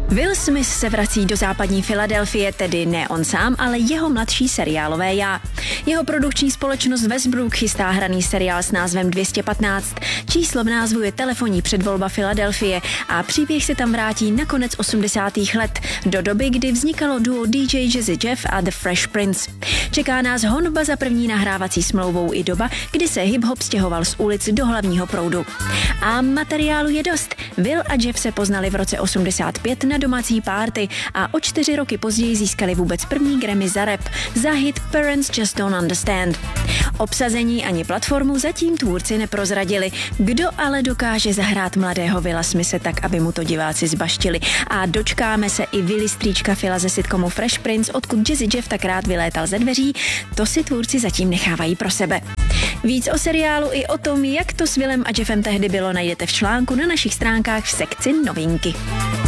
Will Smith se vrací do západní Filadelfie, tedy ne on sám, ale jeho mladší seriálové já. Jeho produkční společnost Westbrook chystá hraný seriál s názvem 215. Číslo v názvu je telefonní předvolba Filadelfie a příběh se tam vrátí na konec 80. let, do doby, kdy vznikalo duo DJ Jazzy Jeff a The Fresh Prince. Čeká nás honba za první nahrávací smlouvou i doba, kdy se hip-hop stěhoval z ulic do hlavního proudu. A materiálu je dost. Will a Jeff se poznali v roce 85 na domácí párty a o 4 roky později získali vůbec první Grammy za rap, za hit Parents Just Don't Understand. Obsazení ani platformu zatím tvůrci neprozradili. Kdo ale dokáže zahrát mladého Willa Smithe tak, aby mu to diváci zbaštili. A dočkáme se i Willy strýčka Phila ze sitcomu Fresh Prince, odkud Jazzy Jeff tak rád vylétal ze dveří, to si tvůrci zatím nechávají pro sebe. Víc o seriálu i o tom, jak to s Willem a Jeffem tehdy bylo, najdete v článku na našich stránkách v sekci novinky.